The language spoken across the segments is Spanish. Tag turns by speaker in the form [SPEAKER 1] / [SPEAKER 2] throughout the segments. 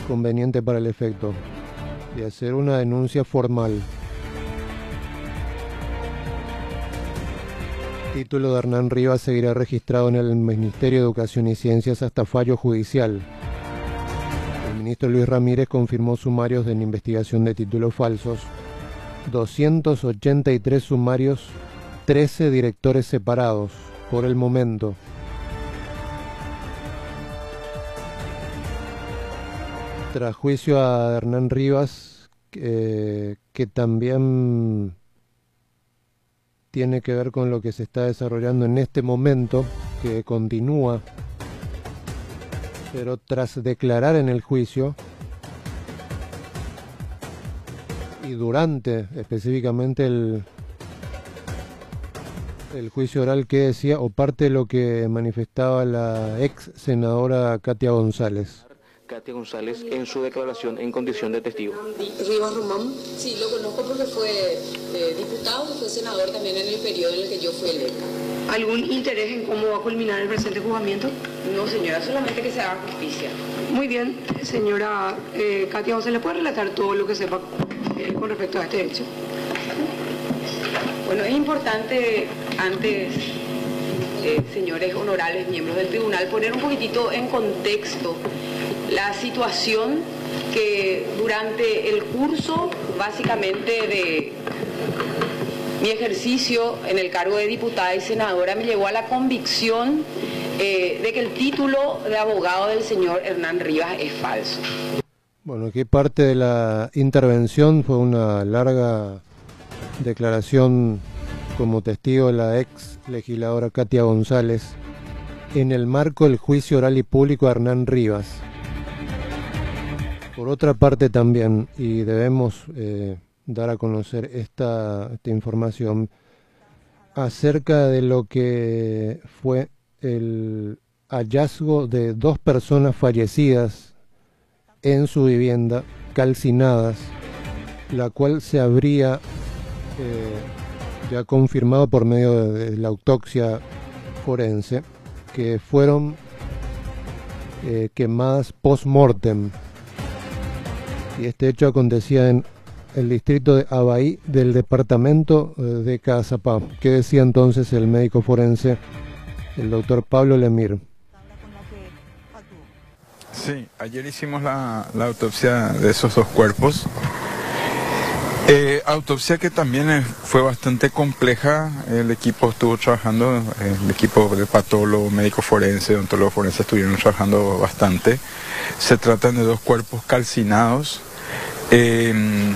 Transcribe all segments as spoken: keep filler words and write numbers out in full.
[SPEAKER 1] conveniente para el efecto de hacer una denuncia formal. El título de Hernán Rivas seguirá registrado en el Ministerio de Educación y Ciencias hasta fallo judicial. El ministro Luis Ramírez confirmó sumarios en investigación de títulos falsos, doscientos ochenta y tres sumarios, trece directores separados por el momento. Tras juicio a Hernán Rivas, eh, que también tiene que ver con lo que se está desarrollando en este momento, que continúa, pero tras declarar en el juicio y durante específicamente el, el juicio oral, que decía, o parte de lo que manifestaba la ex senadora Katia González.
[SPEAKER 2] Katia González en su declaración en condición de testigo.
[SPEAKER 3] Rivas Román, sí, lo conozco porque fue eh, diputado y fue senador también en el periodo en el que yo fui electa.
[SPEAKER 4] ¿Algún interés en cómo va a culminar el presente juzgamiento?
[SPEAKER 3] No, señora, solamente que se haga justicia.
[SPEAKER 4] Muy bien, señora eh, Katia González, ¿puede relatar todo lo que sepa eh, con respecto a este hecho?
[SPEAKER 3] Bueno, es importante antes, eh, señores honorables miembros del tribunal, poner un poquitito en contexto la situación que durante el curso básicamente de mi ejercicio en el cargo de diputada y senadora me llevó a la convicción eh, de que el título de abogado del señor Hernán Rivas es falso.
[SPEAKER 1] Bueno, aquí parte de la intervención fue una larga declaración como testigo de la ex legisladora Katia González en el marco del juicio oral y público a Hernán Rivas. Por otra parte también, y debemos eh, dar a conocer esta, esta información acerca de lo que fue el hallazgo de dos personas fallecidas en su vivienda, calcinadas, la cual se habría eh, ya confirmado por medio de, de la autopsia forense, que fueron eh, quemadas post-mortem. Y este hecho acontecía en el distrito de Abaí del departamento de Caazapá. ¿Qué decía entonces el médico forense, el doctor Pablo Lemir?
[SPEAKER 5] Sí, ayer hicimos la, la autopsia de esos dos cuerpos. Eh, autopsia que también fue bastante compleja. El equipo estuvo trabajando, el equipo de patólogo, médico forense, odontólogo forense estuvieron trabajando bastante. Se tratan de dos cuerpos calcinados. Eh,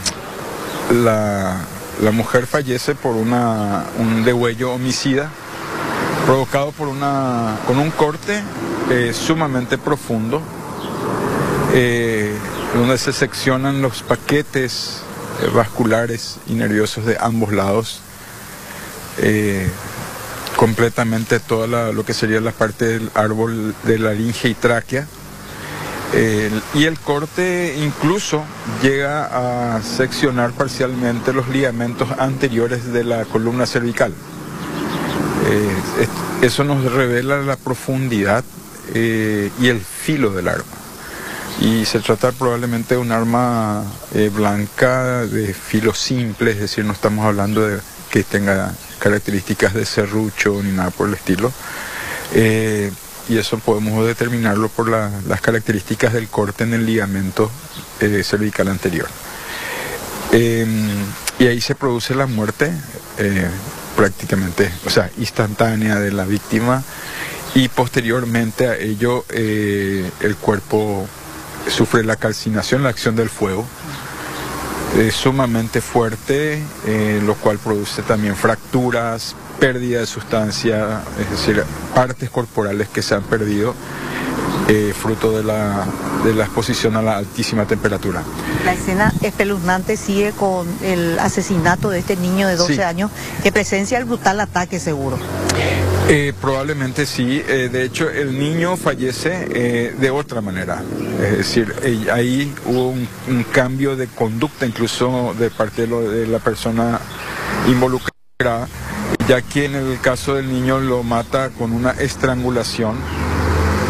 [SPEAKER 5] la, la mujer fallece por una, un degüello homicida provocado por una, con un corte eh, sumamente profundo, eh, donde se seccionan los paquetes eh, vasculares y nerviosos de ambos lados, eh, completamente toda la, lo que sería la parte del árbol de laringe y tráquea. Eh, y el corte incluso llega a seccionar parcialmente los ligamentos anteriores de la columna cervical. Eh, eso nos revela la profundidad eh, y el filo del arma. Y se trata probablemente de un arma eh, blanca de filo simple, es decir, no estamos hablando de que tenga características de serrucho ni nada por el estilo. Eh, y eso podemos determinarlo por la, las características del corte en el ligamento eh, cervical anterior. Eh, y ahí se produce la muerte eh, prácticamente, o sea, instantánea de la víctima, y posteriormente a ello eh, el cuerpo sufre la calcinación, la acción del fuego, eh, sumamente fuerte, eh, lo cual produce también fracturas, pérdida de sustancia, es decir, partes corporales que se han perdido eh, fruto de la, de la exposición a la altísima temperatura.
[SPEAKER 6] La escena espeluznante sigue con el asesinato de este niño de doce sí. años, que presencia el brutal ataque seguro.
[SPEAKER 5] Eh, probablemente sí, eh, de hecho el niño fallece eh, de otra manera, es decir, eh, ahí hubo un, un cambio de conducta incluso de parte de, lo, de la persona involucrada, ya que en el caso del niño lo mata con una estrangulación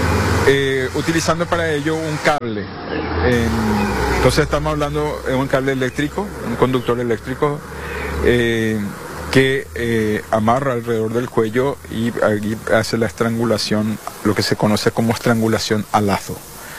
[SPEAKER 5] eh, utilizando para ello un cable. Eh, entonces estamos hablando de un cable eléctrico, un conductor eléctrico, eh, que eh, amarra alrededor del cuello y, y hace la estrangulación, lo que se conoce como estrangulación a lazo.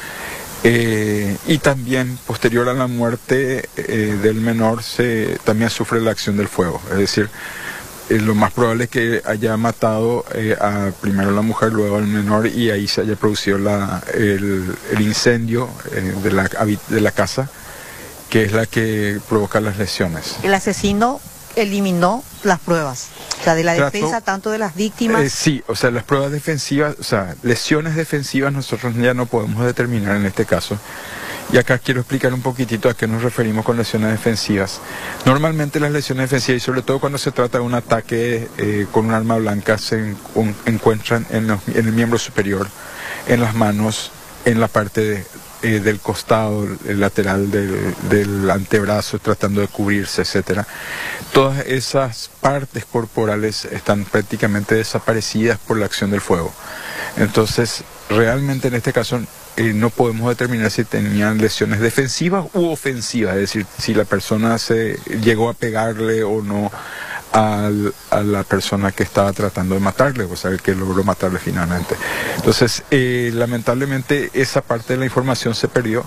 [SPEAKER 5] Eh, y también, posterior a la muerte eh, del menor, se también sufre la acción del fuego. Es decir, eh, lo más probable es que haya matado eh, a, primero a la mujer, luego al menor, y ahí se haya producido la, el, el incendio eh, de, la, de la casa, que es la que provoca las lesiones.
[SPEAKER 6] El asesino eliminó las pruebas, o sea, de la
[SPEAKER 5] Trato,
[SPEAKER 6] defensa, tanto de las víctimas.
[SPEAKER 5] Eh, sí, o sea, las pruebas defensivas, o sea, lesiones defensivas nosotros ya no podemos determinar en este caso. Y acá quiero explicar un poquitito a qué nos referimos con lesiones defensivas. Normalmente las lesiones defensivas, y sobre todo cuando se trata de un ataque eh, con un arma blanca, se en, un, encuentran en, los, en el miembro superior, en las manos, en la parte de, eh, del costado, el lateral del, del antebrazo, tratando de cubrirse, etcétera. Todas esas partes corporales están prácticamente desaparecidas por la acción del fuego. Entonces, realmente en este caso eh, no podemos determinar si tenían lesiones defensivas u ofensivas, es decir, si la persona se llegó a pegarle o no al, a la persona que estaba tratando de matarle, o sea, el que logró matarle finalmente. Entonces, eh, lamentablemente esa parte de la información se perdió.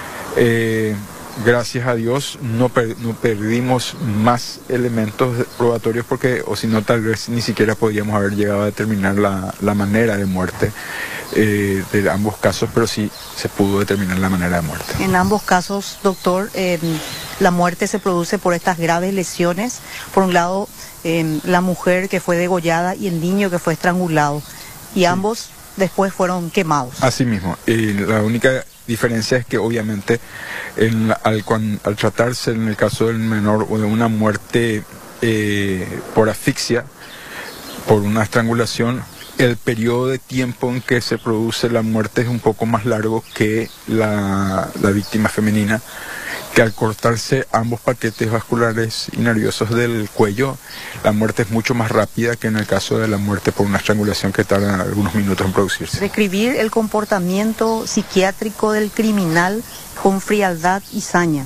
[SPEAKER 5] Eh, Gracias a Dios no, per, no perdimos más elementos probatorios, porque o si no tal vez ni siquiera podríamos haber llegado a determinar la, la manera de muerte eh, de ambos casos, pero sí se pudo determinar la manera de muerte.
[SPEAKER 6] En ambos casos, doctor, eh, la muerte se produce por estas graves lesiones. Por un lado, eh, la mujer que fue degollada y el niño que fue estrangulado, y sí, ambos después fueron quemados.
[SPEAKER 5] Así mismo, y la única diferencia es que obviamente en, al, cuan, al tratarse en el caso del menor o de una muerte eh, por asfixia, por una estrangulación, el periodo de tiempo en que se produce la muerte es un poco más largo que la, la víctima femenina, que al cortarse ambos paquetes vasculares y nerviosos del cuello, la muerte es mucho más rápida que en el caso de la muerte por una estrangulación, que tarda algunos minutos en producirse.
[SPEAKER 6] Describir el comportamiento psiquiátrico del criminal con frialdad y saña.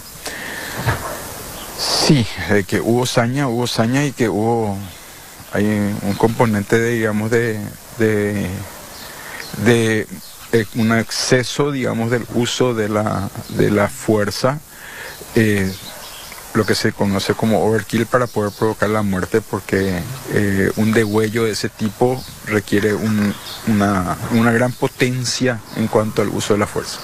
[SPEAKER 5] Sí, eh, que hubo saña, hubo saña y que hubo hay un componente de, digamos, de, de, de, de un exceso, digamos, del uso de la, de la fuerza. Eh, lo que se conoce como overkill, para poder provocar la muerte, porque eh, un degüello de ese tipo requiere un, una, una gran potencia en cuanto al uso de la fuerza.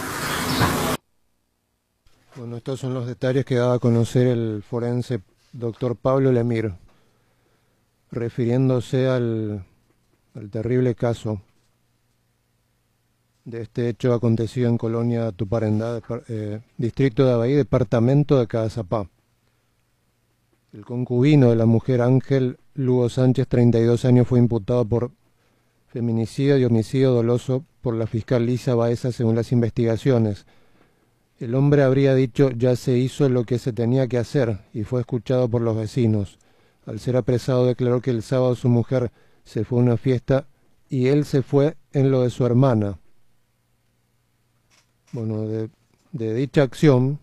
[SPEAKER 1] Bueno, estos son los detalles que daba a conocer el forense doctor Pablo Lemir, refiriéndose al, al terrible caso de este hecho acontecido en Colonia Tuparendá, eh, distrito de Abahí, departamento de Cazapá. El concubino de la mujer, Ángel Lugo Sánchez, treinta y dos años, fue imputado por feminicidio y homicidio doloso por la fiscal Lisa Baeza, según las investigaciones. El hombre habría dicho: ya se hizo lo que se tenía que hacer, y fue escuchado por los vecinos. Al ser apresado, declaró que el sábado su mujer se fue a una fiesta y él se fue en lo de su hermana. Bueno, de, de dicha acción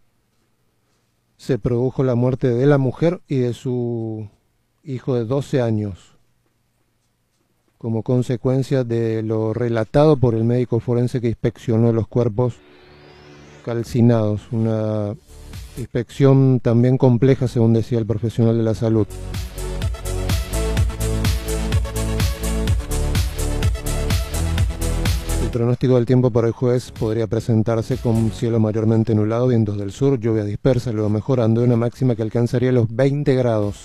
[SPEAKER 1] se produjo la muerte de la mujer y de su hijo de doce años, como consecuencia de lo relatado por el médico forense que inspeccionó los cuerpos calcinados. Una inspección también compleja, según decía el profesional de la salud. El pronóstico del tiempo para el jueves podría presentarse con cielo mayormente nublado, vientos del sur, lluvia dispersa, luego mejorando, una máxima que alcanzaría los veinte grados.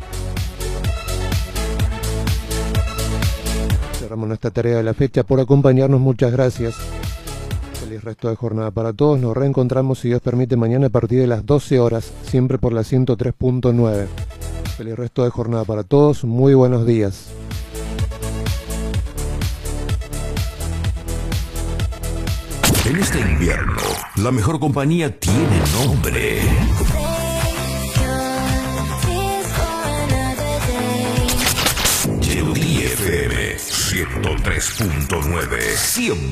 [SPEAKER 1] Cerramos nuestra tarea de la fecha. Por acompañarnos, muchas gracias. Feliz resto de jornada para todos. Nos reencontramos, si Dios permite, mañana a partir de las doce horas, siempre por la ciento tres punto nueve. Feliz resto de jornada para todos. Muy buenos días.
[SPEAKER 7] En este invierno, la mejor compañía tiene nombre. Yeludi F M ciento tres punto nueve. Siempre